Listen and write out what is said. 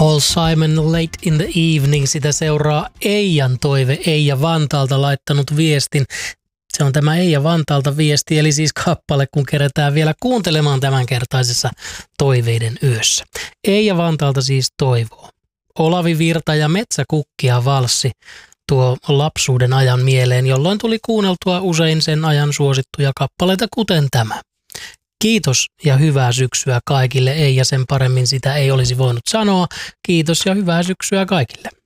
Paul Simon Late in the Evening, sitä seuraa Eijan toive. Eija Vantaalta laittanut viestin. Se on tämä Eija Vantaalta viesti, eli siis kappale, kun kerätään vielä kuuntelemaan tämänkertaisessa Toiveiden yössä. Eija Vantaalta siis toivoo. Olavi Virta ja Metsäkukkia valssi tuo lapsuuden ajan mieleen, jolloin tuli kuunneltua usein sen ajan suosittuja kappaleita, kuten tämä. Kiitos ja hyvää syksyä kaikille. Ei ja sen paremmin sitä ei olisi voinut sanoa. Kiitos ja hyvää syksyä kaikille.